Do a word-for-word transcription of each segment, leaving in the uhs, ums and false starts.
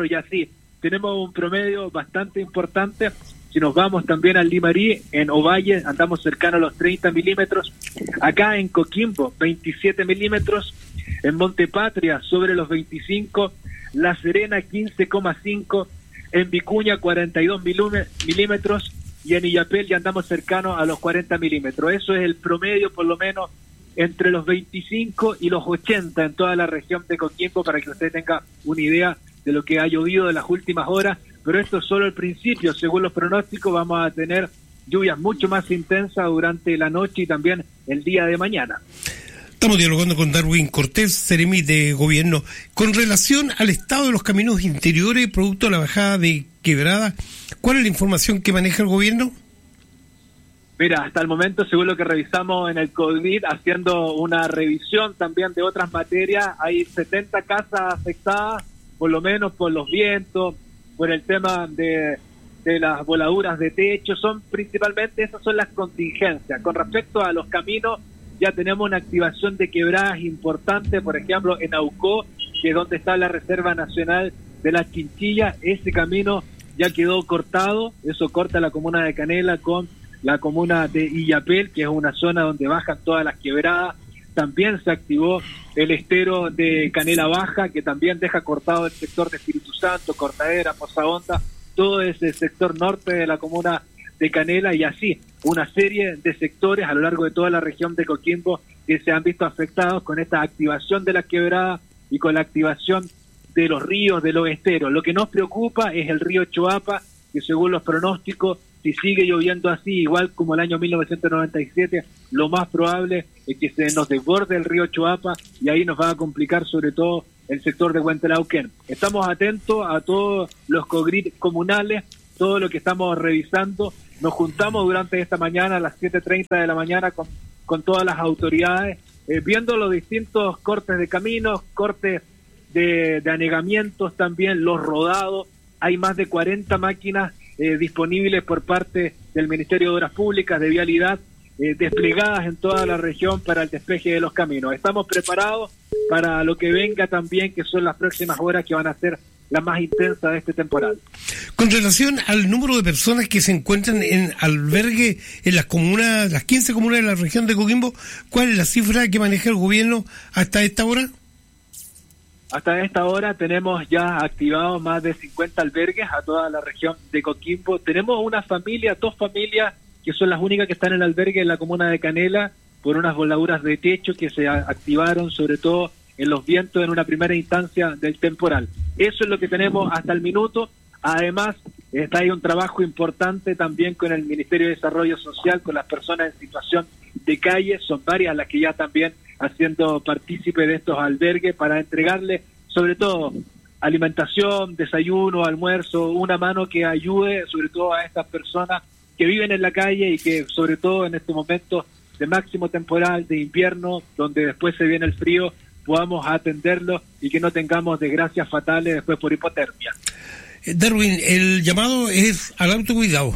kilómetros, y así tenemos un promedio bastante importante. Si nos vamos también al Limarí, en Ovalle andamos cercano a los treinta milímetros, acá en Coquimbo veintisiete milímetros, en Montepatria sobre los veinticinco, La Serena quince coma cinco, en Vicuña cuarenta y dos milímetros, y en Illapel ya andamos cercanos a los cuarenta milímetros. Eso es el promedio, por lo menos entre los veinticinco y los ochenta en toda la región de Coquimbo, para que usted tenga una idea de lo que ha llovido en las últimas horas. Pero esto es solo el principio. Según los pronósticos, vamos a tener lluvias mucho más intensas durante la noche y también el día de mañana. Estamos dialogando con Darwin Cortés, Seremi de Gobierno. Con relación al estado de los caminos interiores, producto de la bajada de quebrada, ¿cuál es la información que maneja el gobierno? Mira, hasta el momento, según lo que revisamos en el COVID, haciendo una revisión también de otras materias, hay setenta casas afectadas, por lo menos por los vientos, por el tema de, de las voladuras de techo. Son principalmente, esas son las contingencias. Con respecto a los caminos, ya tenemos una activación de quebradas importante, por ejemplo, en Aucó, que es donde está la Reserva Nacional de las Chinchillas. Ese camino ya quedó cortado, eso corta la comuna de Canela con la comuna de Illapel, que es una zona donde bajan todas las quebradas. También se activó el estero de Canela Baja, que también deja cortado el sector de Espíritu Santo, Cortadera, Poza Honda, todo ese sector norte de la comuna de Canela, y así una serie de sectores a lo largo de toda la región de Coquimbo que se han visto afectados con esta activación de la quebrada y con la activación de los ríos, de los esteros. Lo que nos preocupa es el río Choapa, que según los pronósticos, si sigue lloviendo así, igual como el año mil novecientos noventa y siete, lo más probable es que se nos desborde el río Choapa, y ahí nos va a complicar sobre todo el sector de Huentelauquén. Estamos atentos a todos los COGRID comunales, todo lo que estamos revisando. Nos juntamos durante esta mañana a las siete treinta de la mañana con, con todas las autoridades, eh, viendo los distintos cortes de caminos, cortes de, de anegamientos también, los rodados. Hay más de cuarenta máquinas eh, disponibles por parte del Ministerio de Obras Públicas, de Vialidad, eh, desplegadas en toda la región para el despeje de los caminos. Estamos preparados para lo que venga también, que son las próximas horas que van a ser la más intensa de este temporal. Con relación al número de personas que se encuentran en albergue en las comunas, las quince comunas de la región de Coquimbo, ¿cuál es la cifra que maneja el gobierno hasta esta hora? Hasta esta hora tenemos ya activados más de cincuenta albergues a toda la región de Coquimbo. Tenemos una familia, dos familias, que son las únicas que están en el albergue en la comuna de Canela, por unas voladuras de techo que se activaron sobre todo en los vientos en una primera instancia del temporal. Eso es lo que tenemos hasta el minuto. Además, está ahí un trabajo importante también con el Ministerio de Desarrollo Social, con las personas en situación de calle. Son varias las que ya también haciendo partícipe de estos albergues para entregarle sobre todo alimentación, desayuno, almuerzo, una mano que ayude sobre todo a estas personas que viven en la calle y que sobre todo en este momento de máximo temporal, de invierno, donde después se viene el frío, podamos atenderlo y que no tengamos desgracias fatales después por hipotermia. Darwin, el llamado es al autocuidado.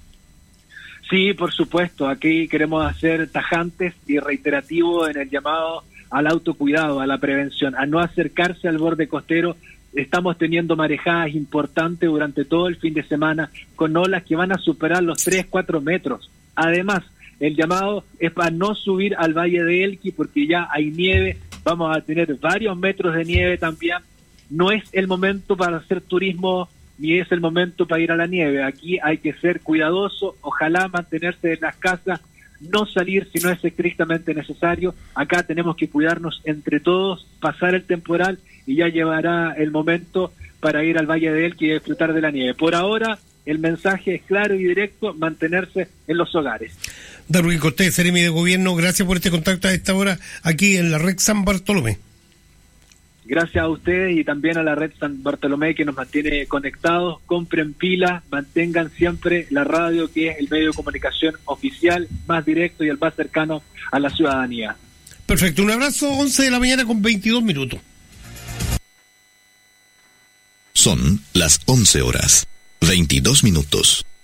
Sí, por supuesto, aquí queremos hacer tajantes y reiterativos en el llamado al autocuidado, a la prevención, a no acercarse al borde costero. Estamos teniendo marejadas importantes durante todo el fin de semana, con olas que van a superar los tres, cuatro metros. Además, el llamado es para no subir al Valle de Elqui, porque ya hay nieve, vamos a tener varios metros de nieve también. No es el momento para hacer turismo, ni es el momento para ir a la nieve. Aquí hay que ser cuidadoso, ojalá mantenerse en las casas, no salir si no es estrictamente necesario. Acá tenemos que cuidarnos entre todos, pasar el temporal y ya llevará el momento para ir al Valle de Elqui y disfrutar de la nieve. Por ahora, el mensaje es claro y directo, mantenerse en los hogares. Darwin Cortés, Seremi de Gobierno, gracias por este contacto a esta hora aquí en la red San Bartolomé. Gracias a ustedes y también a la red San Bartolomé, que nos mantiene conectados. Compren pilas, mantengan siempre la radio, que es el medio de comunicación oficial, más directo y el más cercano a la ciudadanía. Perfecto, un abrazo, once de la mañana con veintidós minutos. Son las once horas, veintidós minutos.